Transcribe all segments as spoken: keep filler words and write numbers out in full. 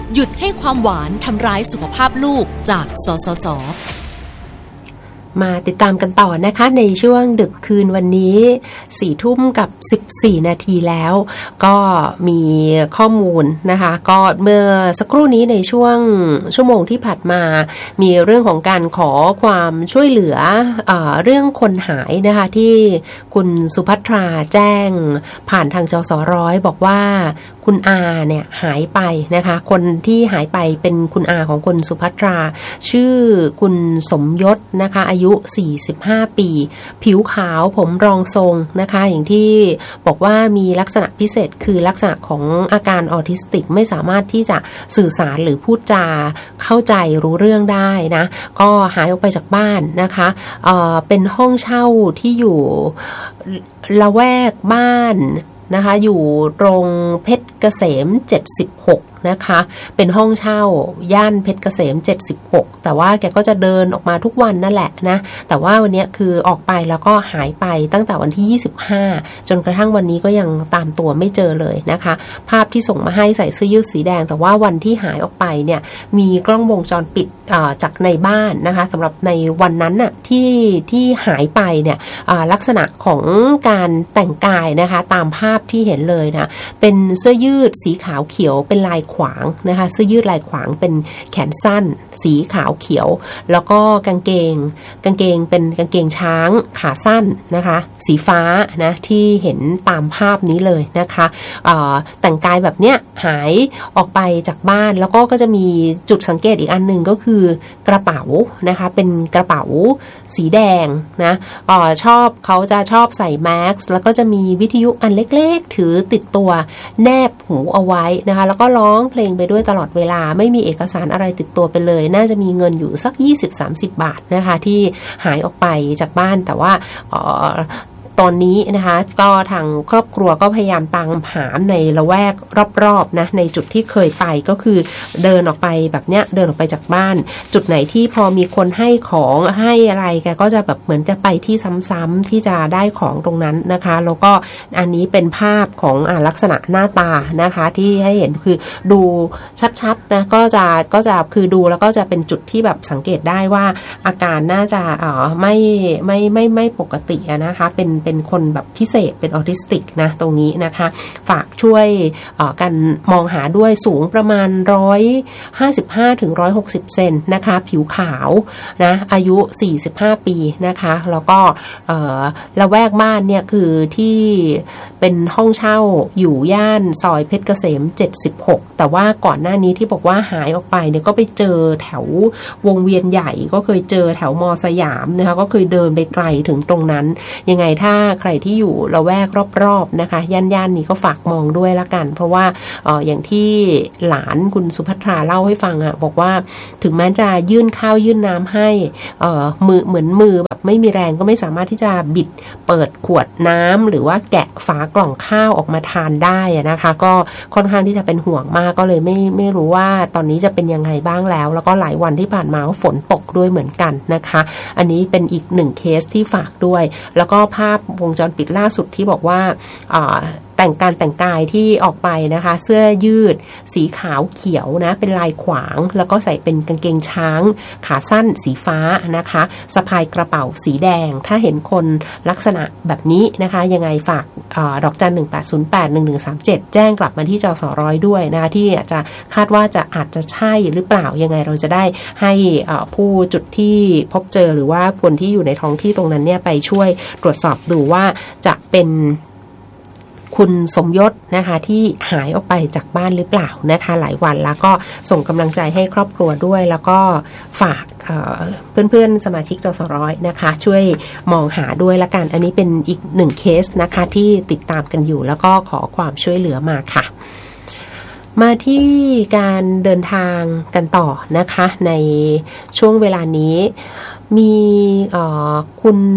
หยุดให้ความหวานทำร้ายสุขภาพลูกจากสสส. มาติดตามกันต่อนะคะในช่วงดึกคืนวันนี้สี่ทุ่มกับสิบสี่นาทีแล้วก็มีข้อมูลนะคะก็เมื่อสักครู่นี้ในช่วงชั่วโมงที่ผ่านมามีเรื่องของการขอความช่วยเหลือเอ่อเรื่องคนหายนะคะที่คุณสุภัทราแจ้งผ่านทางจสร้อยบอกว่าคุณอาเนี่ยหายไปนะคะคนที่หายไปเป็นคุณอาของคุณสุภัทราชื่อคุณสมยศนะคะอายุสี่สิบห้าปีผิวขาวผมรองทรงนะคะอย่างที่บอกว่ามีลักษณะพิเศษคือลักษณะของอาการออทิสติกไม่สามารถที่จะสื่อสารหรือพูดจาเข้าใจรู้เรื่องได้นะก็หายออกไปจากบ้านนะคะเอ่อเป็นห้องเช่าที่อยู่ละแวกบ้านนะคะอยู่ตรงเพชรเกษมเจ็ดสิบหกนะคะเป็นห้องเช่าย่านเพชรเกษมเจ็ดสิบหกแต่ว่าแกก็จะเดินออกมาทุกวันนั่นแหละนะแต่ว่าวันนี้คือออกไปแล้วก็หายไปตั้งแต่วันที่ยี่สิบห้าจนกระทั่งวันนี้ก็ยังตามตัวไม่เจอเลยนะคะภาพที่ส่งมาให้ใส่เสื้อยืดสีแดงแต่ว่าวันที่หายออกไปเนี่ยมีกล้องวงจรปิดจากในบ้านนะคะสำหรับในวันนั้นน่ะที่ที่หายไปเนี่ยลักษณะของการแต่งกายนะคะตามภาพที่เห็นเลยนะเป็นเสื้อยืดสีขาวเขียวเป็นลายขวางนะคะเสื้อยืดลายขวางเป็นแขนสั้นสีขาวเขียวแล้วก็กางเกงกางเกงเป็นกางเกงช้างขาสั้นนะคะสีฟ้านะที่เห็นตามภาพนี้เลยนะคะแต่งกายแบบเนี้ยหายออกไปจากบ้านแล้วก็ก็จะมีจุดสังเกตอีกอันหนึ่งก็คือกระเป๋านะคะเป็นกระเป๋าสีแดงนะออชอบเขาจะชอบใส่แม็กซ์แล้วก็จะมีวิทยุอันเล็กๆถือติดตัวแนบหูเอาไว้นะคะแล้วก็ร้องเพลงไปด้วยตลอดเวลาไม่มีเอกสารอะไรติดตัวไปเลยน่าจะมีเงินอยู่สัก ยี่สิบถึงสามสิบ บาทนะคะที่หายออกไปจากบ้านแต่ว่าเอ่อตอนนี้นะคะก็ทางครอบครัวก็พยายามตามหาในละแวกรอบๆนะในจุดที่เคยไปก็คือเดินออกไปแบบเนี้ยเดินออกไปจากบ้านจุดไหนที่พอมีคนให้ของให้อะไรแกก็จะแบบเหมือนจะไปที่ซ้ำๆที่จะได้ของตรงนั้นนะคะแล้วก็อันนี้เป็นภาพของอ่าลักษณะหน้าตานะคะที่ให้เห็นคือดูชัดๆนะก็จะก็จะคือดูแล้วก็จะเป็นจุดที่แบบสังเกตได้ว่าอาการน่าจะเอ่อไม่ไม่ไม่ไม่ปกตินะคะเป็นเป็นคนแบบพิเศษเป็นออทิสติกนะตรงนี้นะคะฝากช่วยกันมองหาด้วยสูงประมาณหนึ่งร้อยห้าสิบห้าถึงหนึ่งร้อยหกสิบเซนนะคะผิวขาวนะอายุสี่สิบห้าปีนะคะแล้วก็ละแวกบ้านเนี่ยคือที่เป็นห้องเช่าอยู่ย่านซอยเพชรเกษมเจ็ดสิบหกแต่ว่าก่อนหน้านี้ที่บอกว่าหายออกไปเนี่ยก็ไปเจอแถววงเวียนใหญ่ก็เคยเจอแถวมอสยามนะคะก็เคยเดินไปไกลถึงตรงนั้นยังไงถ้าใครที่อยู่ละแวกรอบๆนะคะย่านๆนี้ก็ฝากมองด้วยละกันเพราะว่าเอ่ออย่างที่หลานคุณสุภัทราเล่าให้ฟังอ่ะบอกว่าถึงแม้จะยื่นข้าวยื่นน้ำให้เอ่อมือเหมือนมือแบบไม่มีแรงก็ไม่สามารถที่จะบิดเปิดขวดน้ำหรือว่าแกะฝากล่องข้าวออกมาทานได้นะคะก็ค่อนข้างที่จะเป็นห่วงมากก็เลยไม่ไม่รู้ว่าตอนนี้จะเป็นยังไงบ้างแล้วแล้วก็หลายวันที่ผ่านมาฝนตกด้วยเหมือนกันนะคะอันนี้เป็นอีกหนึ่งเคสที่ฝากด้วยแล้วก็ภาพวงจรปิดล่าสุดที่บอกว่าแต่งการแต่งกายที่ออกไปนะคะเสื้อยืดสีขาวเขียวนะเป็นลายขวางแล้วก็ใส่เป็นกางเกงช้างขาสั้นสีฟ้านะคะสะพายกระเป๋าสีแดงถ้าเห็นคนลักษณะแบบนี้นะคะยังไงฝากดอกจันหนึ่งแปดศูนย์แปดหนึ่งหนึ่งสามเจ็ดแจ้งกลับมาที่จสร้อยด้วยนะคะที่อาจจะคาดว่าจะอาจจะใช่หรือเปล่ายังไงเราจะได้ให้ผู้จุดที่พบเจอหรือว่าคนที่อยู่ในท้องที่ตรงนั้นเนี่ยไปช่วยตรวจสอบดูว่าจะเป็นคุณสมยศนะคะที่หายออกไปจากบ้านหรือเปล่านะคะหลายวันแล้วก็ส่งกำลังใจให้ครอบครัวด้วยแล้วก็ฝากเพื่อนๆสมาชิกจสร้อยนะคะช่วยมองหาด้วยละกันอันนี้เป็นอีกหนึ่งเคสนะคะที่ติดตามกันอยู่แล้วก็ขอความช่วยเหลือมาค่ะมาที่การเดินทางกันต่อนะคะในช่วงเวลานี้มีคุณ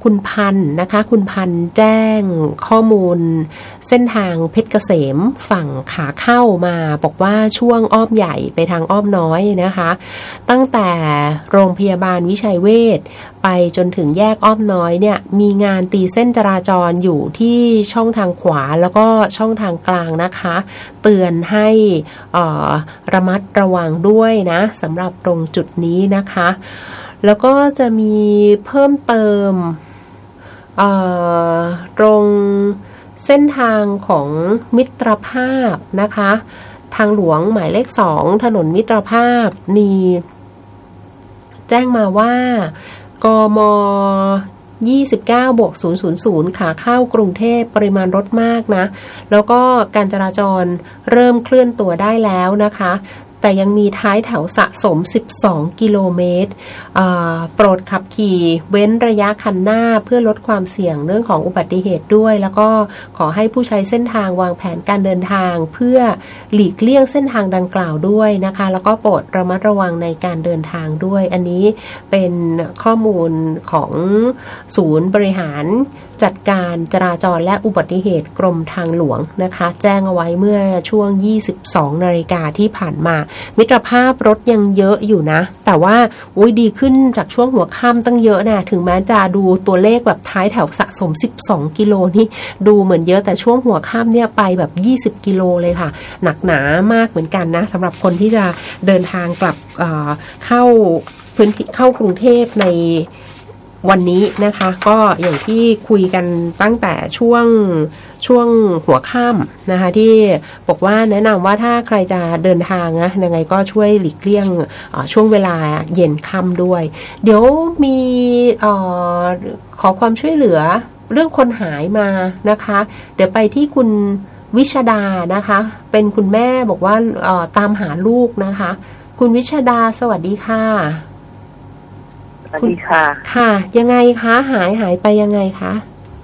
คุณพันธ์นะคะคุณพันธ์แจ้งข้อมูลเส้นทางเพชรเกษมฝั่งขาเข้ามาบอกว่าช่วงอ้อมใหญ่ไปทางอ้อมน้อยนะคะตั้งแต่โรงพยาบาลวิชัยเวชไปจนถึงแยกอ้อมน้อยเนี่ยมีงานตีเส้นจราจรอยู่ที่ช่องทางขวาแล้วก็ช่องทางกลางนะคะเตือนให้เอ่อระมัดระวังด้วยนะสำหรับตรงจุดนี้นะคะแล้วก็จะมีเพิ่มเติมเอ่อตรงเส้นทางของมิตรภาพนะคะทางหลวงหมายเลขสองถนนมิตรภาพมีแจ้งมาว่ากมยี่สิบเก้าบวกศูนย์ ศูนย์ ศูนย์ขาเข้ากรุงเทพปริมาณรถมากนะแล้วก็การจราจรเริ่มเคลื่อนตัวได้แล้วนะคะแต่ยังมีท้ายแถวสะสมสิบสองกิโลเมตรโปรดขับขี่เว้นระยะคันหน้าเพื่อลดความเสี่ยงเรื่องของอุบัติเหตุด้วยแล้วก็ขอให้ผู้ใช้เส้นทางวางแผนการเดินทางเพื่อหลีกเลี่ยงเส้นทางดังกล่าวด้วยนะคะแล้วก็โปรดระมัดระวังในการเดินทางด้วยอันนี้เป็นข้อมูลของศูนย์บริหารจัดการจราจรและอุบัติเหตุกรมทางหลวงนะคะแจ้งเอาไว้เมื่อช่วง ยี่สิบสองนาฬิกาที่ผ่านมามิตรภาพรถยังเยอะอยู่นะแต่ว่าอุ้ยดีขึ้นจากช่วงหัวค่ำตั้งเยอะนะถึงแม้จะดูตัวเลขแบบท้ายแถวสะสมสิบสองกิโลนี่ดูเหมือนเยอะแต่ช่วงหัวค่ำเนี่ยไปแบบยี่สิบกิโลเลยค่ะหนักหนามากเหมือนกันนะสำหรับคนที่จะเดินทางกลับเอ่อเข้าพื้นที่เข้ากรุงเทพในวันนี้นะคะก็อย่างที่คุยกันตั้งแต่ช่วงช่วงหัวค่ำนะคะที่บอกว่าแนะนำว่าถ้าใครจะเดินทางนะยังไงก็ช่วยหลีกเลี่ยงช่วงเวลาเย็นค่ำด้วยเดี๋ยวมีออขอความช่วยเหลือเรื่องคนหายมานะคะเดี๋ยวไปที่คุณวิชดานะคะเป็นคุณแม่บอกว่าตามหาลูกนะคะคุณวิชดาสวัสดีค่ะสวัสดีค่ะค่ะยังไงคะหายหายไปยังไงคะ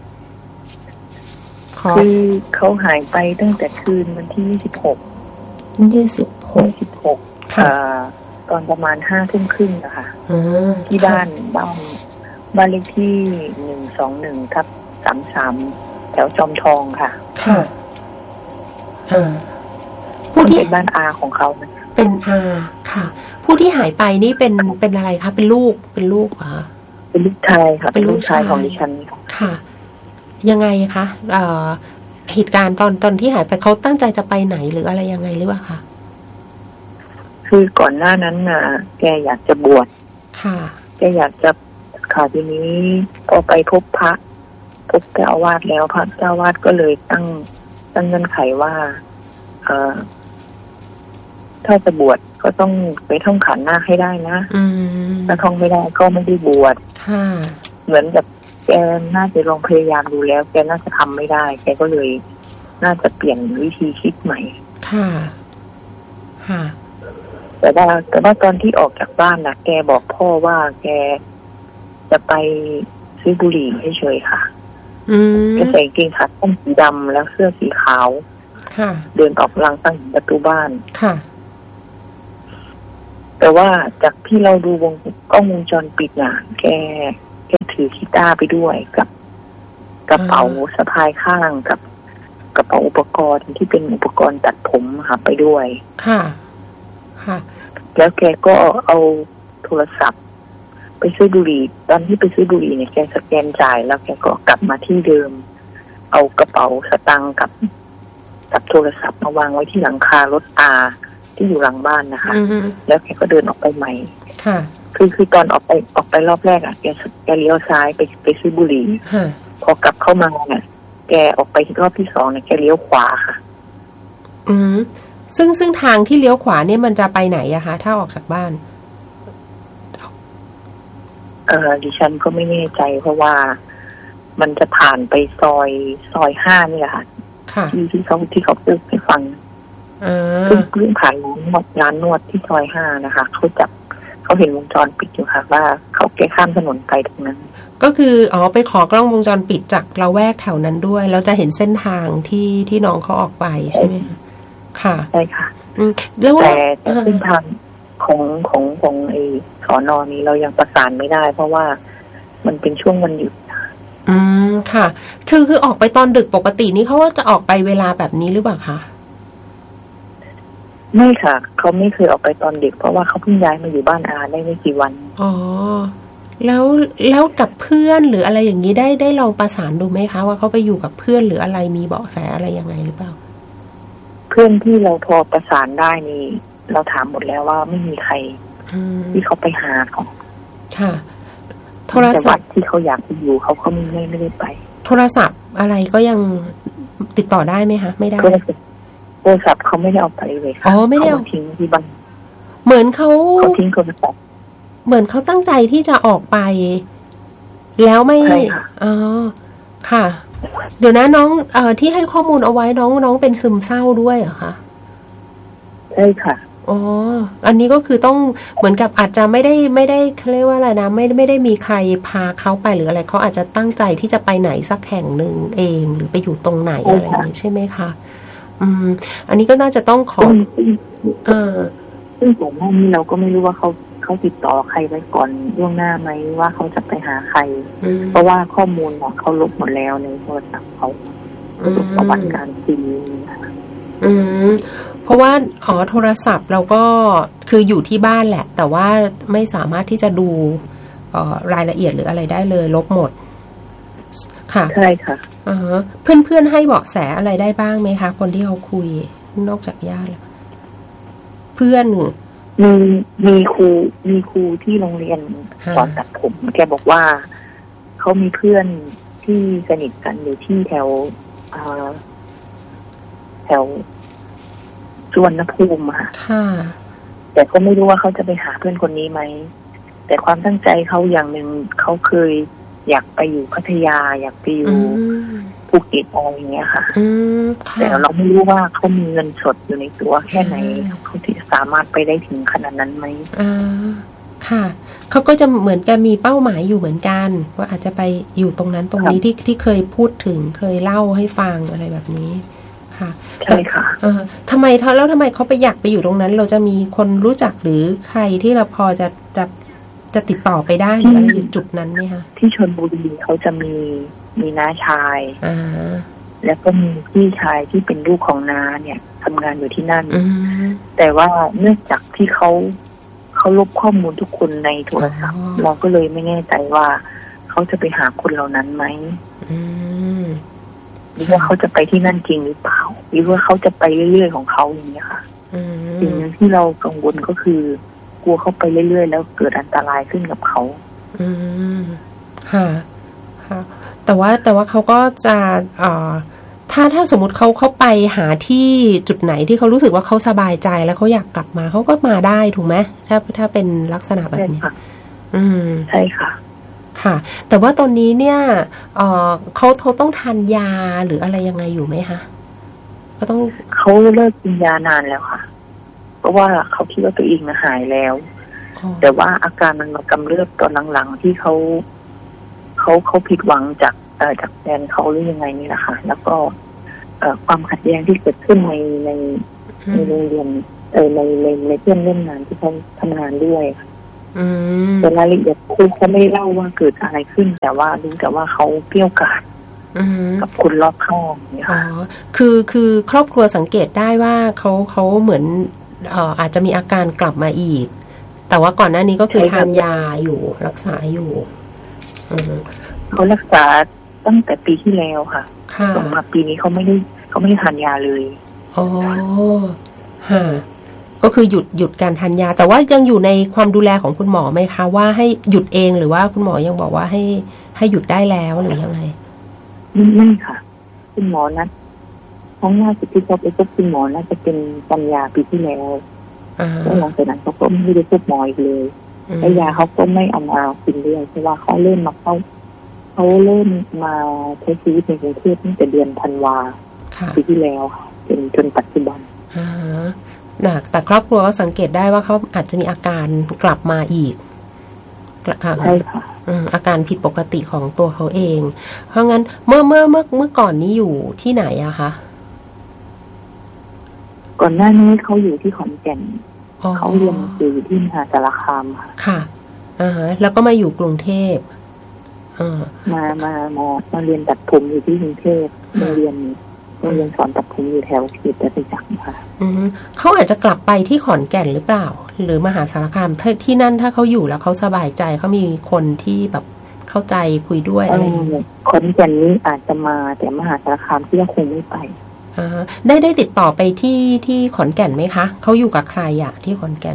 คือเขาหายไปตั้งแต่คืนวันที่ยี่สิบหกยี่สิบหกยี่สิบหกค่ะตอนประมาณห้าทุ่มครึ่งนะคะที่บ้านบ้านบ้านเลขที่หนึ่งสองหนึ่งทับสามสามแถวจอมทองค่ะค่ะผู้ที่เป็นบ้านอาของเขาเป็นอาค่ะผู้ที่หายไปนี่เป็นเป็นอะไรคะเป็นลูกเป็นลูกเหรอเป็นลูกชายค่ะเป็นลูกชายของดิฉันค่ะยังไงคะเอ่อเหตุการณ์ตอนตอนที่หายไปเขาตั้งใจจะไปไหนหรืออะไรยังไงหรือเปล่าคะคือก่อนหน้านั้นน่ะแกอยากจะบวชค่ะแกอยากจะค่ะทีนี้พอไปพบพระพบเจ้าอาวาสแล้วพระเจ้าอาวาสก็เลยตั้งตั้งเงื่อนไขว่าเอ่อถ้าจะบวชก็ต้องไปท่องขันธ์นาคให้ได้นะถ้าท่องไม่ได้ก็ไม่ได้บวชเหมือนกับแกน่าจะลองพยายามดูแล้วแกน่าจะทำไม่ได้แกก็เลยน่าจะเปลี่ยนวิธีคิดใหม่ค่ะค่ะแต่ว่าแต่ว่าตอนที่ออกจากบ้านนะแกบอกพ่อว่าแกจะไปซื้อบุหรี่เฉยๆค่ะแกใส่กางเกงขาสั้นสีดำแล้วเสื้อสีขาวเดินออกหลังตั้งประตูบ้านค่ะแต่ว่าจากที่เราดูวงกล้องวงจรปิดน่ะแกแกถือกีตาร์ไปด้วยกับกระเป๋าสะพายข้างกับกระเป๋าอุปกรณ์ที่เป็นอุปกรณ์ตัดผมค่ะไปด้วยค่ะค่ะแล้วแกก็เอาโทรศัพท์ไปซื้อบุหรี่ตอนที่ไปซื้อบุหรี่เนี่ยแกสแกนจ่ายแล้วแกก็กลับมาที่เดิมเอากระเป๋าสตางค์กับกับโทรศัพท์มาวางไว้ที่หลังคารถอาที่อยู่หลังบ้านนะคะแล้วแกก็เดินออกไปใหม่ค่ะคือคือตอนออกไปออกไปรอบแรกอ่ะแกแกเลี้ยวซ้ายไปไปซื้อบุหรี่พอกลับเข้ามาเนี่ยแกออกไปรอบที่สองเนี่ยแกเลี้ยวขวาค่ะอืมซึ่งซึ่งทางที่เลี้ยวขวาเนี่ยมันจะไปไหนอะคะถ้าออกจากบ้านเออดิฉันก็ไม่แน่ใจเพราะว่ามันจะผ่านไปซอยซอยห้านี่แหละค่ะที่ที่เขาที่เขาพูดให้ฟังซึ่งเพิ่งผ่านร้านนวดร้านนวดที่ซอยห้านะคะเขาจับเขาเห็นวงจรปิดอยู่ค่ะว่าเขาแกข้ามถนนไปตรงนั้นก็คืออ๋อไปขอกล้องวงจรปิดจากละแวกแถวนั้นด้วยแล้วจะเห็นเส้นทางที่ที่น้องเขาออกไปใช่ไหมค่ะใช่ค่ะแล้วแต่เส้นทางของของของไอ้สอนอนี้เรายังประสานไม่ได้เพราะว่ามันเป็นช่วงวันหยุดอืมค่ะคือคือออกไปตอนดึกปกตินี่เขาว่าจะออกไปเวลาแบบนี้หรือเปล่าคะไม่ค่ะเขาไม่เคยออกไปตอนเด็กเพราะว่าเขาเพิ่งย้ายมาอยู่บ้านอาได้ไม่กี่วันอ๋อแล้วแล้วกับเพื่อนหรืออะไรอย่างนี้ได้ได้ลองประสานดูไหมคะว่าเขาไปอยู่กับเพื่อนหรืออะไรมีเบาะแสอะไรยังไงหรือเปล่าเพื่อนที่เราพอประสานได้นี่เราถามหมดแล้วว่าไม่มีใครที่เขาไปหาเขาค่ะโทรศัพท์ที่เขาอยากไปอยู่เขาเขาไม่ไม่ได้ไปโทรศัพท์อะไรก็ยังติดต่อได้ไหมคะไม่ได้โทรศัพท์เขาไม่ได้เอาไปเลยค่ะอ๋อไม่ได้เอาทิ้งที่บ้านเหมือนเขาเขาทิ้งโทรศัพท์เหมือนเขาตั้งใจที่จะออกไปแล้วไม่อ๋อค่ะเดี๋ยวนะน้องเอ่อที่ให้ข้อมูลเอาไว้น้องน้องเป็นซึมเศร้าด้วยเหรอคะใช่ค่ะอ๋ออันนี้ก็คือต้องเหมือนกับอาจจะไม่ได้ไม่ได้เขาเรียกว่าอะไรนะไม่ไม่ได้มีใครพาเขาไปหรืออะไรเขาอาจจะตั้งใจที่จะไปไหนสักแห่งหนึ่งเองหรือไปอยู่ตรงไหนอะไรอย่างนี้ใช่ไหมคะอืมอันนี้ก็น่าจะต้องขอเออซึ่งผมว่านี่เราก็ไม่รู้ว่าเขาเขาติดต่อใครไว้ก่อนล่วงหน้าไหมว่าเขาจะไปหาใครเพราะว่าข้อมูลของเขาลบหมดแล้วในโทรศัพท์เขาลบประวัติการซื้ออืมเพราะว่าอ๋อโทรศัพท์เราก็คืออยู่ที่บ้านแหละแต่ว่าไม่สามารถที่จะดูเอ่อรายละเอียดหรืออะไรได้เลยลบหมดค่ะใช่ค่ะอ๋อเพื่อนเพื่อนให้เบาะแสอะไรได้บ้างไหมคะคนที่เขาคุยนอกจากญาติแล้วเพื่อนมีมีครูมีครูที่โรงเรียนสอนตัดผมแกบอกว่าเขามีเพื่อนที่สนิทกันอยู่ที่แถวแถวสุวรรณภูมิค่ะแต่ก็ไม่รู้ว่าเขาจะไปหาเพื่อนคนนี้ไหมแต่ความตั้งใจเขาอย่างหนึ่งเขาเคยอยากไปอยู่พัทยาอยากไปอยู่ภูเก็ตอะไรอย่างเงี้ยค่ะแต่เราไม่รู้ว่าเขามีเงินสดอยู่ในตัวแค่ไหนเขาที่จะสามารถไปได้ถึงขนาดนั้นไหมอ่าค่ะเขาก็จะเหมือนกับมีเป้าหมายอยู่เหมือนกันว่าอาจจะไปอยู่ตรงนั้นตรงนี้ที่ที่เคยพูดถึงเคยเล่าให้ฟังอะไรแบบนี้ค่ะใช่ค่ะเออทำไมเขาแล้วทำไมเขาไปอยากไปอยู่ตรงนั้นเราจะมีคนรู้จักหรือใครที่เราพอจะจะจะติดต่อไปได้หรืออะไรอยู่จุดนั้นไหมคะที่ชลบุรีเขาจะมีมีน้าชายอ่าแล้วก็มีพี่ชายที่เป็นลูกของน้าเนี่ยทำงานอยู่ที่นั่นแต่ว่าเนื่องจากที่เขาเขาลบข้อมูลทุกคนในโทรศัพท์เราก็เลยไม่แน่ใจว่าเขาจะไปหาคนเหล่านั้นไหมหรือว่าเขาจะไปที่นั่นจริงหรือเปล่าหรือว่าเขาจะไปเรื่อยๆของเขาอย่างนี้ค่ะสิ่งที่เรากังวลก็คือกลัวเขาไปเรื่อยๆแล้วเกิดอันตรายขึ้นกับเขาอืมค่ะค่ะแต่ว่าแต่ว่าเขาก็จะเอ่อถ้าถ้าสมมุติเขาเขาไปหาที่จุดไหนที่เขารู้สึกว่าเขาสบายใจแล้วเขาอยากกลับมาเขาก็มาได้ถูกไหมถ้าถ้าเป็นลักษณะแบบนี้อืมใช่ค่ะค่ะแต่ว่าตอนนี้เนี่ยเอ่อเขาเขาต้องทานยาหรืออะไรยังไงอยู่ไหมคะก็ต้องเขาเลิกกินยานานแล้วค่ะเพราะว่าเขาคิดว่าตัวเองหายแล้วแต่ว่าอาการมันมากำเริบตอนหลังๆที่เขาเขาเขาผิดหวังจากเอ่อจากแฟนเขาหรือยังไงนี่แหละค่ะแล้วก็เอ่อความขัดแย้งที่เกิดขึ้นในในในโรงเรียนเออในในในเพื่อนร่วมงานที่เขาทำงานด้วยแต่รายละเอียดครูเขาไม่เล่าว่าเกิดอะไรขึ้นแต่ว่ารู้แต่ว่าเขาเกลี้ยกล่อมกับคนรอบข้างเนี่ยค่ะอ๋อคือคือครอบครัวสังเกตได้ว่าเขาเขาเหมือนเอ่ออาจจะมีอาการกลับมาอีกแต่ว่าก่อนหน้านี้ก็คือทานยาอยู่รักษาอยู่เขารักษาตั้งแต่ปีที่แล้วค่ะต่อมาปีนี้เขาไม่ได้เขาไม่ได้ทานยาเลยอ๋อฮะก็คือหยุดหยุดการทานยาแต่ว่ายังอยู่ในความดูแลของคุณหมอไหมคะว่าให้หยุดเองหรือว่าคุณหมอยังบอกว่าให้ให้หยุดได้แล้วหรือยังไงไม่ค่ะคุณหมอนัดครั้งล่าสุดที่เขาไปพบคุณหมอน่าจะเป็นกันยาปีที่แล้วแล้วหลังจากนั้นเขาก็ไม่ได้พบหมออีกเลยแล้วยาเขาก็ไม่เอามากินเรื่อยเพราะว่าเขาเริ่มมาเข้าเขาเริ่มมาใช้ชีวิตในกรุงเทพตั้งแต่เดือนธันวาปีที่แล้วค่ะจนจนปัจจุบันแต่ครอบครัวก็สังเกตได้ว่าเขาอาจจะมีอาการกลับมาอีกใช่ค่ะอาการผิดปกติของตัวเขาเองเพราะงั้นเมื่อเมื่อเมื่อเมื่อก่อนนี้อยู่ที่ไหนอะคะก่อนหน้านี้เขาอยู่ที่ขอนแก่นเขาเรียนอยู่ที่มหาสารคามค่ะอ่าฮะแล้วก็มาอยู่กรุงเทพมามามามาเรียนตัดผมอยู่ที่กรุงเทพมาเรียนมาเรียนสอนตัดผมอยู่แถวเขตจตุจักรค่ะเขาอาจจะกลับไปที่ขอนแก่นหรือเปล่าหรือมหาสารคามที่นั่นถ้าเขาอยู่แล้วเขาสบายใจเขามีคนที่แบบเข้าใจคุยด้วยอะไรอย่างเงี้ยขอนแก่นนี้อาจจะมาแต่มหาสารคามที่ยังคงไม่ไปได้ได้ติดต่อไปที่ที่ขอนแก่นไหมคะเขาอยู่กับใครอะที่ขอนแก่น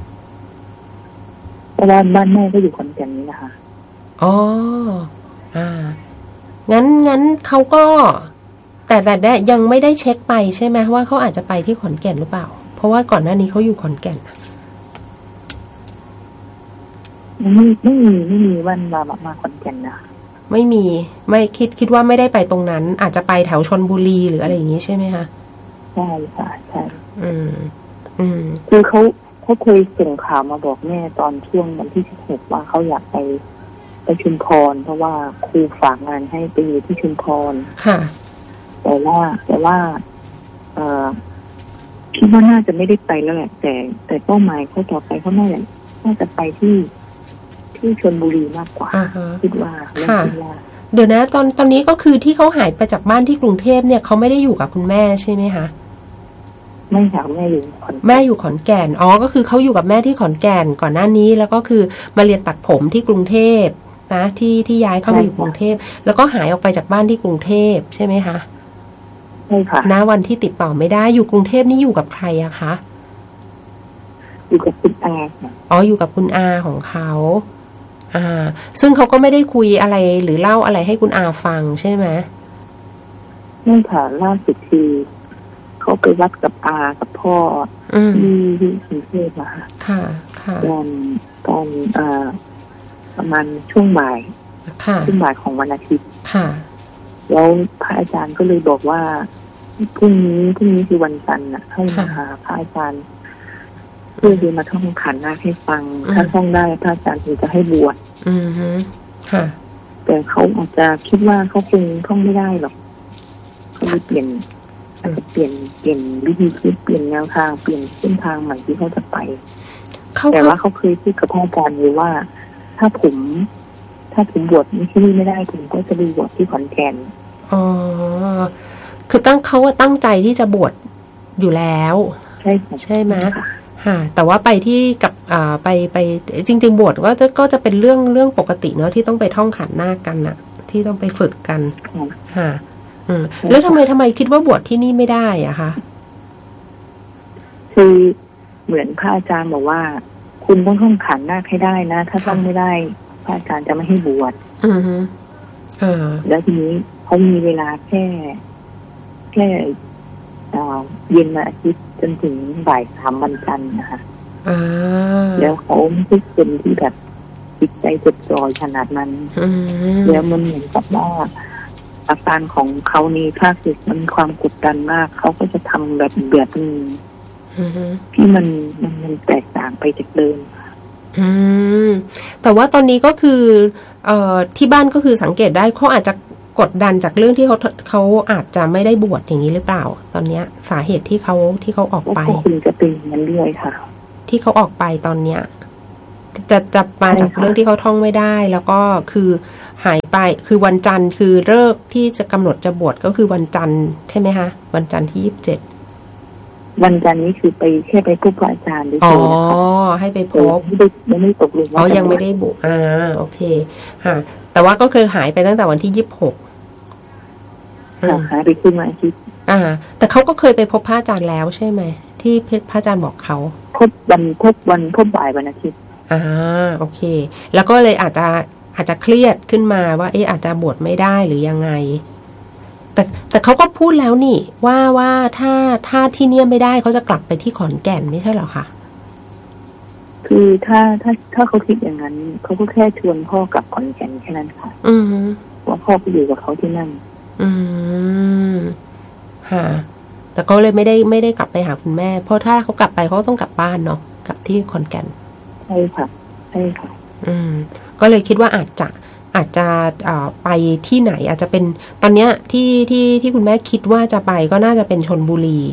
เพราะว่าบ้านแม่ก็อยู่ขอนแก่นนี้นะคะอ๋ออ่างั้นงั้นเขาก็แต่แต่ได้ยังไม่ได้เช็คไปใช่ไหมว่าเขาอาจจะไปที่ขอนแก่นหรือเปล่าเพราะว่าก่อนหน้านี้เขาอยู่ขอนแก่นไม่ไม่มีไม่มีวันมามาขอนแก่นนะไม่มีไม่คิดคิดว่าไม่ได้ไปตรงนั้นอาจจะไปแถวชลบุรีหรืออะไรอย่างนี้ใช่ไหมคะใช่ค่ะใช่อืมอืมคือเขาเขาเคยส่งข่าวมาบอกแม่ตอนช่วงวันที่สิบหกว่าเขาอยากไปไปชุมพรเพราะว่าครูฝากงานให้ไปอยู่ที่ชุมพรค่ะแต่ว่าแต่ว่าเอ่อคิดว่าน่าจะไม่ได้ไปแล้วแหละแต่แต่เป้าหมายเขาต่อไปเขาน่าจะน่าจะไปที่ที่ชลบุรีมากกว่าคิดว่าค่ะเดี๋ยวนะตอนตอนนี้ก็คือที่เขาหายไปจากบ้านที่กรุงเทพเนี่ยเขาไม่ได้อยู่กับคุณแม่ใช่ไหมคะไม่ค่ะแม่อยู่ขอนแม่อยู่ขอนแก่นอ๋อก็คือเขาอยู่กับแม่ที่ขอนแก่นก่อนหน้านี้แล้วก็คือมาเรียนตัดผมที่กรุงเทพนะที่ที่ย้ายเข้ามาอยู่กรุงเทพแล้วก็หายออกไปจากบ้านที่กรุงเทพใช่ไหมคะใช่ค่ะณวันที่ติดต่อไม่ได้อยู่กรุงเทพนี่อยู่กับใครอะคะอยู่กับคุณอาอ๋ออยู่กับคุณอาของเขาอ่าซึ่งเขาก็ไม่ได้คุยอะไรหรือเล่าอะไรให้คุณอาฟังใช่ไหมไม่ค่ะล่าสุดคือเขาไปวัดกับอากับพ่อที่ที่กรุงเทพมาค่ะค่ะตอนตอนอ่าประมาณช่วงบ่ายช่วงบ่ายของวันอาทิตย์ค่ะแล้วพระอาจารย์ก็เลยบอกว่าพรุ่งนี้พรุ่งนี้คือวันจันทร์น่ะให้มาหาพระอาจารย์เพื่อที่มาท่องขันธ์นาคให้ฟังถ้าท่องได้พระอาจารย์ถึงจะให้บวชอือฮึค่ะแต่เขาอาจจะคิดว่าเขาคงท่องไม่ได้หรอกเขาเลยเปลี่ยนอาจจะเปลี่ยนเปลี่ยนวิธีคิดเปลี่ยนแนวทางเปลี่ยนเส้นทางใหม่ที่เขาจะไปแต่ว่าเขาเคยพูดกับพระอาจารย์ไว้ว่าถ้าผมถ้าผมบวชที่นี่ไม่ได้ผมก็จะไปบวชที่ขอนแก่นอ๋อคือตั้งเขาตั้งใจที่จะบวชอยู่แล้วใช่ใช่ไหมค่ะแต่ว่าไปที่กับอ่าไปไปจริงๆบวชก็จะก็จะเป็นเรื่องเรื่องปกติเนาะที่ต้องไปท่องขันธ์นาคกันน่ะที่ต้องไปฝึกกันค่ะอืมแล้วทำไมทำไมคิดว่าบวชที่นี่ไม่ได้อ่ะคะคือเหมือนพระอาจารย์บอกว่าคุณต้องท่องขันธ์นาคให้ได้นะถ้าท่องไม่ได้พระอาจารย์จะไม่ให้บวชอือฮึอ่าแล้วทีนี้เขามีเวลาแค่แค่เย็นวันอาทิตย์จนถึงบ่ายสามวันจันทร์นะคะแล้วเขาไม่ใช่คนที่แบบจิตใจจดจ่อขนาดนั้นแล้วมันเหมือนกับว่าอาการของเขานี่ถ้าเกิดมันความกดดันมากเขาก็จะทำแบบแบบนึงที่มันมันมันแตกต่างไปจากเดิมอืมแต่ว่าตอนนี้ก็คือเอ่อที่บ้านก็คือสังเกตได้เขาอาจจะกดดันจากเรื่องที่เขาเขาอาจจะไม่ได้บวชอย่างนี้หรือเปล่าตอนเนี้ยสาเหตุที่เขาที่เขาออกไปก็คงจะเป็นมันเรื่อยค่ะที่เขาออกไปตอนเนี้ยจะจะมาจากเรื่องที่เขาท่องไม่ได้แล้วก็คือหายไปคือวันจันทร์คือเลิกที่จะกำหนดจะบวชก็คือวันจันทร์ใช่ไหมคะวันจันทร์ที่ยี่สิบเจ็ดวันจันทร์นี้คือไปแค่ไปพบอาจารย์ได้เจออ๋อให้ไปพบยังไม่ตกลงอ๋อยังไม่ได้บวชอ่าโอเคค่ะแต่ว่าก็คือหายไปตั้งแต่วันที่ยี่สิบหกหายไปขึ้นมาอาทิตย์อ่าแต่เขาก็เคยไปพบพระอาจารย์แล้วใช่ไหมที่พระอาจารย์บอกเขาพบวันพบวันพบบ่ายวันอาทิตย์อ่าโอเคแล้วก็เลยอาจจะอาจจะเครียดขึ้นมาว่าเอ๊ะอาจจะบวชไม่ได้หรือยังไงแต่แต่เขาก็พูดแล้วนี่ว่าว่าถ้าถ้าที่เนี่ยไม่ได้เขาจะกลับไปที่ขอนแก่นไม่ใช่เหรอคะคือถ้าถ้าถ้าเขาคิดอย่างนั้นเขาก็แค่ชวนพ่อกลับขอนแก่นแค่นั้นค่ะอืมว่าพ่อไปอยู่กับเขาที่นั่นอืมค่ะแต่ก็เลยไม่ได้ไม่ได้กลับไปหาคุณแม่เพราะถ้าเขากลับไปเขาต้องกลับบ้านเนาะกลับที่ขอนแก่นใช่ค่ะใช่ค่ะอืมก็เลยคิดว่าอาจจะอาจจะไปที่ไหนอาจจะเป็นตอนเนี้ยที่ที่ที่คุณแม่คิดว่าจะไปก็น่าจะเป็นชลบุรี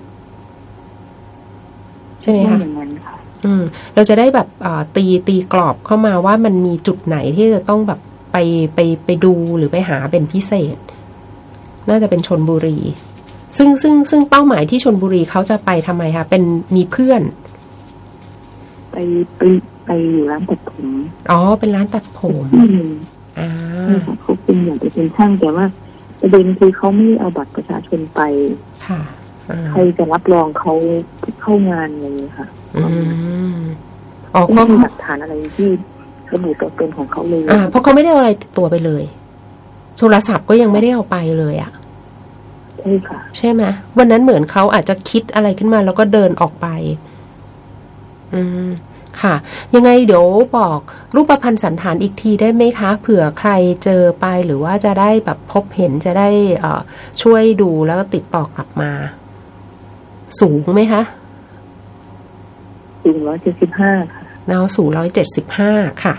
ใช่ไหมคะอืมเราจะได้แบบตีตีกรอบเข้ามาว่ามันมีจุดไหนที่จะต้องแบบไปไปไปดูหรือไปหาเป็นพิเศษน่าจะเป็นชลบุรีซึ่งซึ่งซึ่งเป้าหมายที่ชลบุรีเขาจะไปทำไมคะเป็นมีเพื่อนไปไปไปอยู่ร้านตัดผมอ๋อเป็นร้านตัดผมอ่าเขาเป็นอยากจะเป็นช่างแต่ว่าประเด็นคือเขาไม่เอาบัตรประชาชนไปค่ะใครจะรับรองเขาเข้างานอะไรค่ะอืมอ๋อเขาไม่มีหลักฐานอะไรที่ระบุตัวตนของเขาเลยอ่าเพราะเขาไม่ได้เอาอะไรติดตัวไปเลยโทรศัพท์ก็ยังไม่ได้เอาไปเลยอ่ะใช่ค่ะใช่ไหมวันนั้นเหมือนเขาอาจจะคิดอะไรขึ้นมาแล้วก็เดินออกไปอืมค่ะยังไงเดี๋ยวบอกรูปพรรณสันฐานอีกทีได้ไหมคะเผื่อใครเจอไปหรือว่าจะได้แบบพบเห็นจะได้เอ่อช่วยดูแล้วก็ติดต่อกลับมาสูงไหมคะสูงร้อยเจ็ดสิบห้าค่ะเราสูงร้อยเจ็ดสิบห้าค่ะ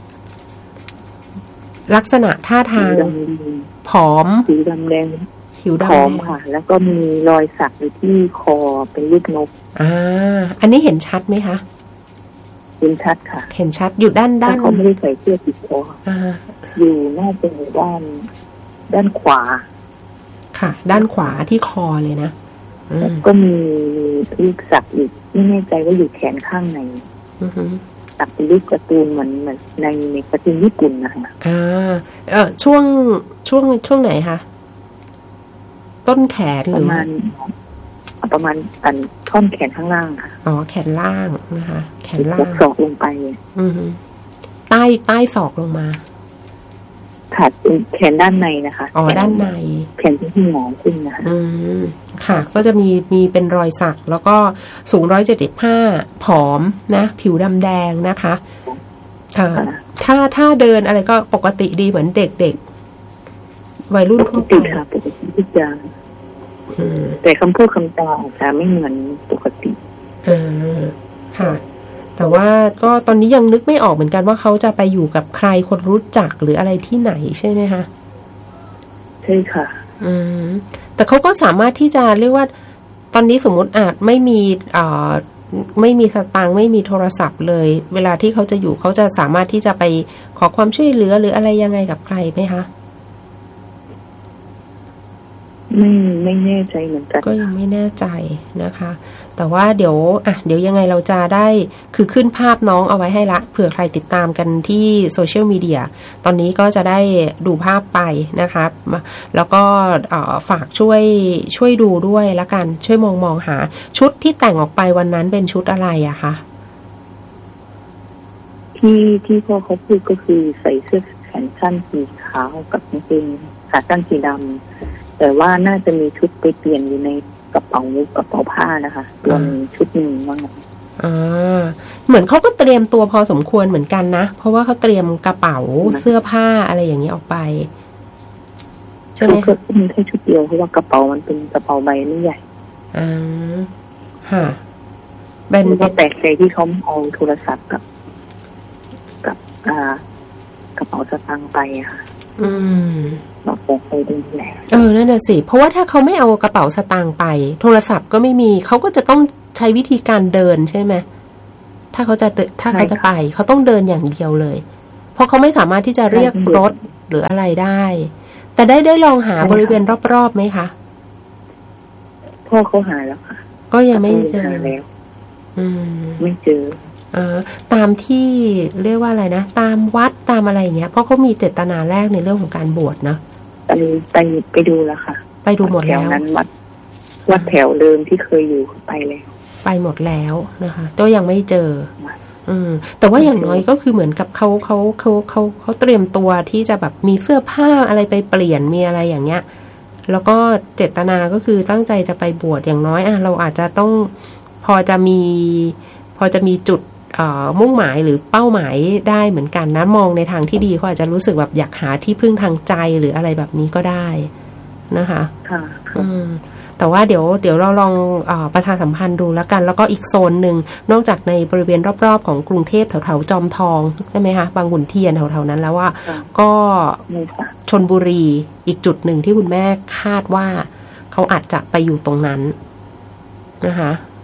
ลักษณะท่าทางผอมผิวดำแดงผิวดำผอมค่ะแล้วก็มีรอยสักอยู่ที่คอเป็นรูปนกอ่าอันนี้เห็นชัดไหมคะเห็นชัดค่ะเห็นชัดอยู่ด้านด้านเขาไม่ได้ใส่เสื้อติดคออ่าอยู่น่าจะอยู่ด้านด้านขวาค่ะด้านขวาที่คอเลยนะแล้วก็มีรูปสักอีกไม่แน่ใจว่าอยู่แขนข้างไหนสักเป็นรูปการ์ตูนเหมือนเหมือนในในการ์ตูนญี่ปุ่นนะคะอ่าเออช่วงช่วงช่วงไหนคะต้นแขนหรือประมาณประมาณตันท่อนแขนข้างล่างค่ะอ๋อแขนล่างนะคะแขนล่างศอกลงไปอือใต้ใต้ศอกลงมาค่ะแขนด้านในนะคะอ๋อด้านในแขนที่หมอขึ้นนะคะอืมค่ะก็จะมีมีเป็นรอยสักแล้วก็สูงร้อยเจ็ดสิบห้าผอมนะผิวดำแดงนะคะอ่าถ้าถ้าเดินอะไรก็ปกติดีเหมือนเด็กๆวัยรุ่นทั่วไปค่ะปกติทุกอย่างแต่คำพูดคำจาอาจจะไม่เหมือนปกติอ่าค่ะแต่ว่าก็ตอนนี้ยังนึกไม่ออกเหมือนกันว่าเขาจะไปอยู่กับใครคนรู้จักหรืออะไรที่ไหนใช่ไหมคะใช่ค่ะอืมแต่เขาก็สามารถที่จะเรียกว่าตอนนี้สมมติอาจไม่มีอ่าไม่มีสตางค์ไม่มีโทรศัพท์เลยเวลาที่เขาจะอยู่เขาจะสามารถที่จะไปขอความช่วยเหลือหรืออะไรยังไงกับใครไหมคะไม่ไม่แน่ใจเหมือนกันก็ยังไม่แน่ใจนะคะแต่ว่าเดี๋ยวอ่ะเดี๋ยวยังไงเราจะได้คือขึ้นภาพน้องเอาไว้ให้ละเผื่อใครติดตามกันที่โซเชียลมีเดียตอนนี้ก็จะได้ดูภาพไปนะคะแล้วก็ฝากช่วยช่วยดูด้วยละกันช่วยมองมองหาชุดที่แต่งออกไปวันนั้นเป็นชุดอะไรอะคะที่ที่พ่อเขาพูดก็คือใส่เสื้อแขนสั้นสีขาวกับกางเกงขาสั้นสีดำแต่ว่าน่าจะมีชุดไปเปลี่ยนอยู่ในกระเป๋ากระเป๋าผ้านะคะรวมชุดหนึ่งว่างั้นอ่าเหมือนเขาก็เตรียมตัวพอสมควรเหมือนกันนะเพราะว่าเขาเตรียมกระเป๋าเสื้อผ้าอะไรอย่างนี้ออกไปใช่ไหมคะมีแค่ชุดเดียวเพราะว่ากระเป๋ามันเป็นกระเป๋าใบไม่ใหญ่อ่าค่ะเป็นก็แปลกใจที่เขาเอาโทรศัพท์กับกับอ่ากระเป๋าสตางค์ไปอะค่ะอืมเราบอกไปดูแลเออนั่นน่ะสิเพราะว่าถ้าเขาไม่เอากระเป๋าสตางค์ไปโทรศัพท์ก็ไม่มีเขาก็จะต้องใช้วิธีการเดินใช่ไหมถ้าเขาจะถ้าเขาจะไปเขาต้องเดินอย่างเดียวเลยเพราะเขาไม่สามารถที่จะเรียกรถหรืออะไรได้แต่ได้ได้ลองหาบริเวณรอบๆไหมคะพ่อเขาหาแล้วค่ะก็ยังไม่เจอแล้วอืมไม่เจอเอ่อตามที่เรียกว่าอะไรนะตามวัดตามอะไรอย่างเงี้ยเพราะเขามีเจตนาแรกในเรื่องของการบวชเนาะไปไปไปดูแล้วค่ะไปดูหมดแล้วนั้นวัดวัดแถวเดิมที่เคยอยู่ไปแล้วไปหมดแล้วนะคะก็ยังไม่เจออืมแต่ว่าอย่างน้อยก็คือเหมือนกับเขาเขาเขาเขาเขาเตรียมตัวที่จะแบบมีเสื้อผ้าอะไรไปเปลี่ยนมีอะไรอย่างเงี้ยแล้วก็เจตนาก็คือตั้งใจจะไปบวชอย่างน้อยอ่ะเราอาจจะต้องพอจะมีพอจะมีจุดมุ่งหมายหรือเป้าหมายได้เหมือนกันนะมองในทางที่ดีเขาอาจจะรู้สึกแบบอยากหาที่พึ่งทางใจหรืออะไรแบบนี้ก็ได้นะคะค่ะอืมแต่ว่าเดี๋ยวเดี๋ยวเราลองเอ่อประชาสัมพันธ์ดูแล้วกันแล้วก็อีกโซนหนึ่งนอกจากในบริเวณรอบๆของกรุงเทพแถวๆจอมทองใช่ไหมคะบางขุนเทียนแถวๆนั้นแล้วว่าก็ชลบุรีอีกจุดหนึ่งที่คุณแม่คาดว่าเขาอาจจะไปอยู่ตรงนั้นนะคะ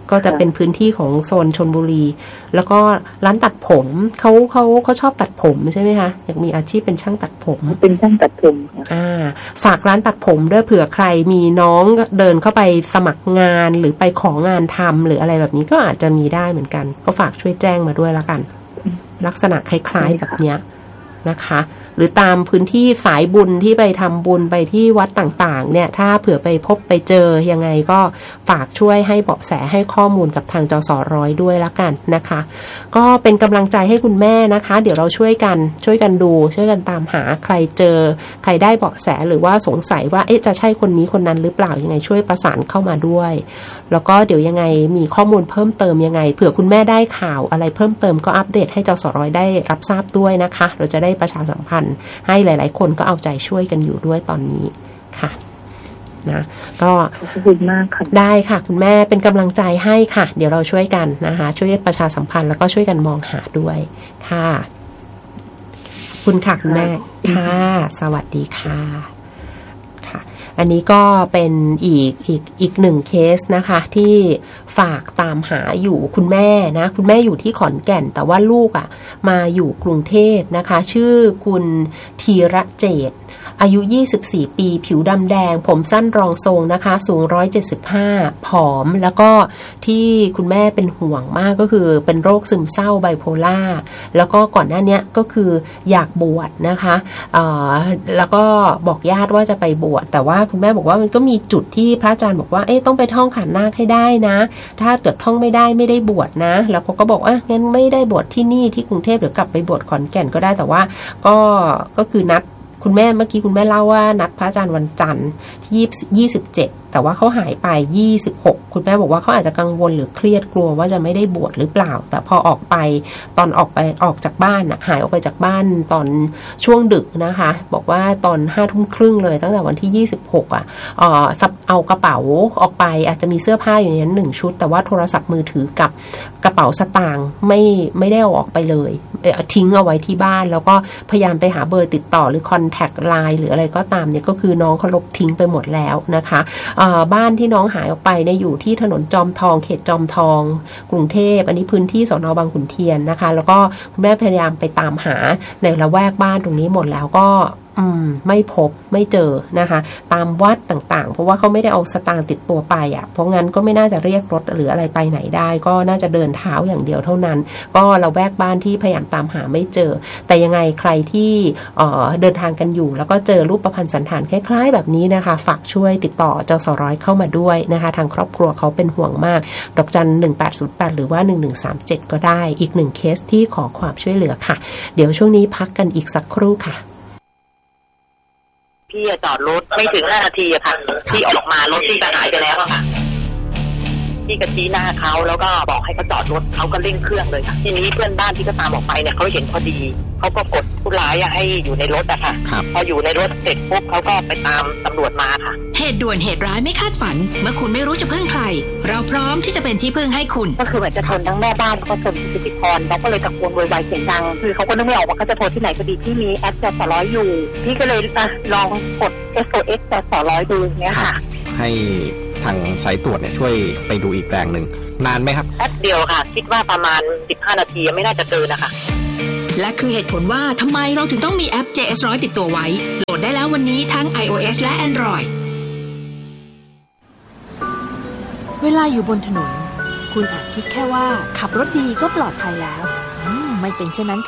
ก็จะเป็นพื้นที่ของโซนชลบุรีแล้วก็ร้านตัดผมเขาเขาเขาชอบตัดผมใช่ไหมคะอยากมีอาชีพเป็นช่างตัดผมเป็นช่างตัดผมอ่าฝากร้านตัดผมด้วยเผื่อใครมีน้องเดินเข้าไปสมัครงานหรือไปของานทำหรืออะไรแบบนี้ก็อาจจะมีได้เหมือนกันก็ฝากช่วยแจ้งมาด้วยละกันลักษณะคล้ายๆแบบเนี้ยนะคะหรือตามพื้นที่สายบุญที่ไปทำบุญไปที่วัดต่างๆเนี่ยถ้าเผื่อไปพบไปเจอยังไงก็ฝากช่วยให้เบาะแสให้ข้อมูลกับทางจสร้อยด้วยละกันนะคะก็เป็นกำลังใจให้คุณแม่นะคะเดี๋ยวเราช่วยกันช่วยกันดูช่วยกันตามหาใครเจอใครได้เบาะแสหรือว่าสงสัยว่าเอ๊ะจะใช่คนนี้คนนั้นหรือเปล่ายังไงช่วยประสานเข้ามาด้วยแล้วก็เดี๋ยวยังไงมีข้อมูลเพิ่มเติมยังไงเผื่อคุณแม่ได้ข่าวอะไรเพิ่มเติมก็อัปเดตให้จสร้อยได้รับทราบด้วยนะคะเราจะได้ประชาสัมพันธ์ให้หลายๆคนก็เอาใจช่วยกันอยู่ด้วยตอนนี้ค่ะนะก็ขอบคุณมากค่ะได้ค่ะคุณแม่เป็นกำลังใจให้ค่ะเดี๋ยวเราช่วยกันนะคะช่วยประชาสัมพันธ์แล้วก็ช่วยกันมองหาด้วยค่ะคุณค่ะคุณแม่ค่ะสวัสดีค่ะค่ะอันนี้ก็เป็นอีกอีกอีกหนึ่งเคสนะคะที่ฝากตามหาอยู่คุณแม่นะคุณแม่อยู่ที่ขอนแก่นแต่ว่าลูกอ่ะมาอยู่กรุงเทพนะคะชื่อคุณธีระเจตอายุยี่สิบสี่ปีผิวดำแดงผมสั้นรองทรงนะคะสูงหนึ่งร้อยเจ็ดสิบห้าผอมแล้วก็ที่คุณแม่เป็นห่วงมากก็คือเป็นโรคซึมเศร้าไบโพล่าแล้วก็ก่อนหน้านี้ก็คืออยากบวชนะคะแล้วก็บอกญาติว่าจะไปบวชแต่ว่าคุณแม่บอกว่ามันก็มีจุดที่พระอาจารย์บอกว่าเอ๊ะต้องไปท่องขันธ์นาคให้ได้นะถ้าเกิดท่องไม่ได้ไม่ได้บวชนะแล้วเขาก็บอกว่างั้นไม่ได้บวชที่นี่ที่กรุงเทพเดี๋ยวกลับไปบวชขอนแก่นก็ได้แต่ว่าก็ก็คือนัดคุณแม่เมื่อกี้คุณแม่เล่าว่านัดพระอาจารย์วันจันทร์ที่ยี่สิบเจ็ดแต่ว่าเขาหายไปยี่สิบหกคุณแม่บอกว่าเขาอาจจะกังวลหรือเครียดกลัวว่าจะไม่ได้บวชหรือเปล่าแต่พอออกไปตอนออกไปออกจากบ้านน่ะหายออกไปจากบ้านตอนช่วงดึกนะคะบอกว่าตอนห้าทุ่มครึ่งเลยตั้งแต่วันที่ยี่สิบหกอ่ะเอ่อเอากระเป๋าออกไปอาจจะมีเสื้อผ้าอยู่ในนั้นหนึ่งชุดแต่ว่าโทรศัพท์มือถือกับกระเป๋าสตางค์ไม่ไม่ได้เอาออกไปเลยทิ้งเอาไว้ที่บ้านแล้วก็พยายามไปหาเบอร์ติดต่อหรือคอนแทคไลน์หรืออะไรก็ตามเนี่ยก็คือน้องเขาลบทิ้งไปหมดแล้วนะคะบ้านที่น้องหายออกไปเนี่ยอยู่ที่ถนนจอมทองเขตจอมทองกรุงเทพอันนี้พื้นที่สน.บางขุนเทียนนะคะแล้วก็คุณแม่พยายามไปตามหาในละแวกบ้านตรงนี้หมดแล้วก็อืมไม่พบไม่เจอนะคะตามวัดต่างๆเพราะว่าเขาไม่ได้เอาสตางค์ติดตัวไปอ่ะเพราะงั้นก็ไม่น่าจะเรียกรถหรืออะไรไปไหนได้ก็น่าจะเดินเท้าอย่างเดียวเท่านั้นก็ละแวกบ้านที่พยายามตามหาไม่เจอแต่ยังไงใครที่เอ่อเดินทางกันอยู่แล้วก็เจอรูปประพันธ์สันฐานคล้ายๆแบบนี้นะคะฝากช่วยติดต่อจสร้อยเข้ามาด้วยนะคะทางครอบครัวเขาเป็นห่วงมากดอกจันหนึ่งแปดศูนย์แปดหรือว่าหนึ่งหนึ่งสามเจ็ดก็ได้อีกหนึ่งเคสที่ขอความช่วยเหลือค่ะเดี๋ยวช่วงนี้พักกันอีกสักครู่ค่ะพี่จอดรถไม่ถึงห้านาทีอะค่ะที่ออกมารถที่จะหายไปแล้วอะค่ะพี่ก็ชี้หน้าเขาแล้วก็บอกให้เขาจอดรถเขาก็เร่งเครื่องเลยค่ะทีนี้เพื่อนบ้านที่ก็ตามออกไปเนี่ยเขาเห็นพอดีเขาก็กดผู้ร้ายให้อยู่ในรถอะค่ะพออยู่ในรถเสร็จปุ๊บเขาก็ไปตามตำรวจมาค่ะเหตุด่วนเหตุร้ายไม่คาดฝันเมื่อคุณไม่รู้จะพึ่งใครเราพร้อมที่จะเป็นที่พึ่งให้คุณก็คือเหมือนจะชนทั้งแม่บ้านแล้วก็ชนพิพิธภัณฑ์เราก็เลยตะโกนโวยวายเสียงดังคือเขาก็นึกไม่ออกว่าเขาจะโทรที่ไหนพอดีที่มีแอปจสร้อยอยู่พี่ก็เลยลองกด เอส โอ เอส จสร้อยดูเนี้ยค่ะให้ทางสายตรวจเนี่ยช่วยไปดูอีกแปลงหนึ่งนานไหมครับแป๊บเดียวค่ะคิดว่าประมาณสิบห้านาทีไม่น่าจะเกินนะคะและคือเหตุผลว่าทำไมเราถึงต้องมีแอป เจ เอส หนึ่งร้อย ติดตัวไว้โหลดได้แล้ววันนี้ทั้ง iOS และ Android เวลาอยู่บนถนนคุณอาจคิดแค่ว่าขับรถดีก็ปลอดภัยแล้วไม่เป็นเช่นนั้น